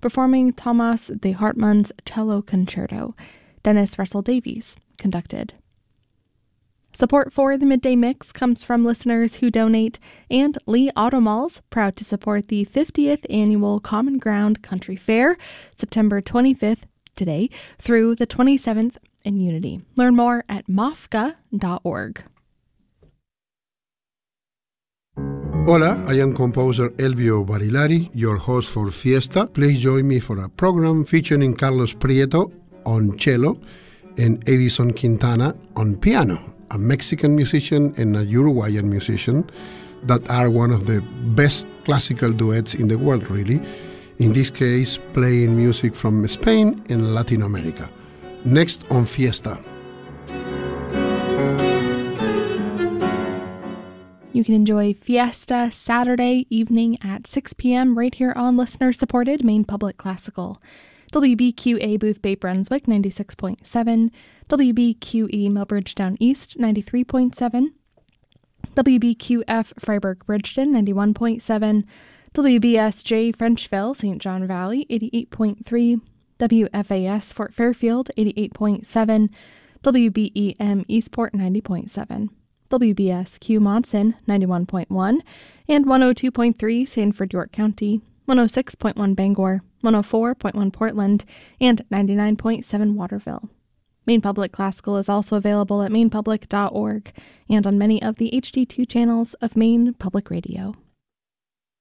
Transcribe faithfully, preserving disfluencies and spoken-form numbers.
performing Thomas de Hartmann's Cello Concerto. Dennis Russell Davies conducted. Support for the Midday Mix comes from listeners who donate, and Lee Automalls, proud to support the fiftieth Annual Common Ground Country Fair, September twenty-fifth, today, through the twenty-seventh in Unity. Learn more at m o f g a dot org. Hola, I am composer Elvio Barilari, your host for Fiesta. Please join me for a program featuring Carlos Prieto on cello and Edison Quintana on piano, a Mexican musician and a Uruguayan musician that are one of the best classical duets in the world, really. In this case, playing music from Spain and Latin America. Next on Fiesta. You can enjoy Fiesta Saturday evening at six p.m. right here on listener-supported Maine Public Classical. W B Q A Booth Bay Brunswick ninety-six point seven, W B Q E Millbridge Down East ninety-three point seven, W B Q F Freiburg Bridgeton ninety-one point seven, W B S J Frenchville Saint John Valley eighty-eight point three, W F A S Fort Fairfield eighty-eight point seven, W B E M Eastport ninety point seven, W B S Q Monson ninety-one point one, and one oh two point three Sanford York County, one oh six point one Bangor, one oh four point one Portland, and ninety-nine point seven Waterville. Maine Public Classical is also available at maine public dot org and on many of the H D two channels of Maine Public Radio.